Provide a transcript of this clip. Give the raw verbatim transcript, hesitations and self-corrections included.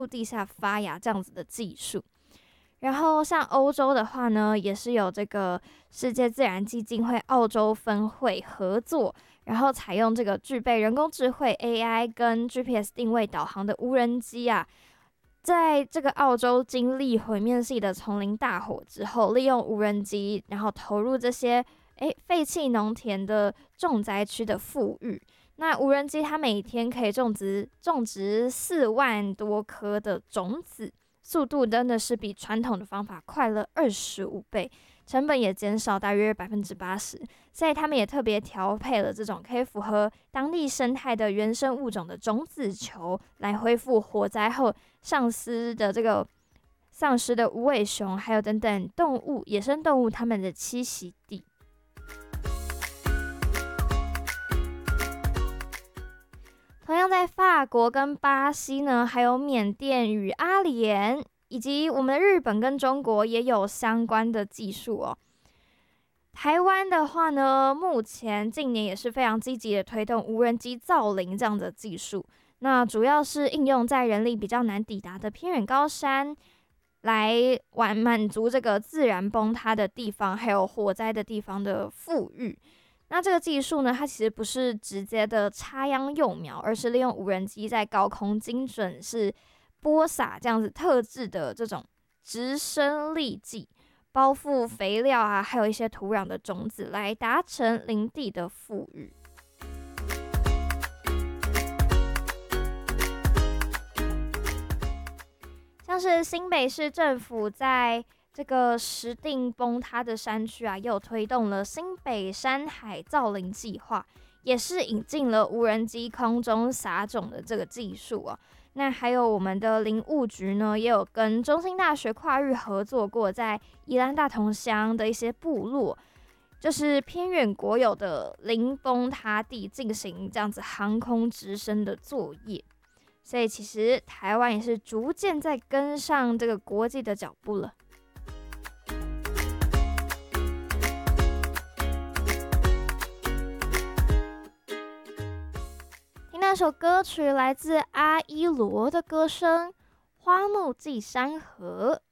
地下发芽这样子的技术。然后像欧洲的话呢，也是有这个世界自然基金会澳洲分会合作，然后采用这个具备人工智慧 A I 跟 G P S 定位导航的无人机啊，在这个澳洲经历毁灭性的丛林大火之后，利用无人机，然后投入这些诶废弃农田的重灾区的富裕。那无人机它每天可以种植种植四万多颗的种子，速度真的是比传统的方法快了二十五倍，成本也减少大约百分之八十。所以他们也特别调配了这种可以符合当地生态的原生物种的种子球，来恢复火灾后丧失的这个丧失的无尾熊，还有等等动物野生动物它们的栖息地。同样在法国跟巴西呢，还有缅甸与阿联，以及我们的日本跟中国也有相关的技术哦。台湾的话呢，目前近年也是非常积极的推动无人机造林这样的技术，那主要是应用在人力比较难抵达的偏远高山，来完满足这个自然崩塌的地方，还有火灾的地方的富裕。那这个技术呢，它其实不是直接的插秧幼苗，而是利用无人机在高空精准是播撒这样子特制的这种直升粒剂，包覆肥料啊，还有一些土壤的种子，来达成林地的富裕。像是新北市政府在这个石碇崩塌的山区啊，又推动了新北山海造林计划，也是引进了无人机空中撒种的这个技术哦。那还有我们的林务局呢，也有跟中兴大学跨域合作过，在宜兰大同乡的一些部落，就是偏远国有的林崩塌地进行这样子航空直升的作业。所以其实台湾也是逐渐在跟上这个国际的脚步了。听那首歌曲来自阿依罗的歌声《花木寄山河》。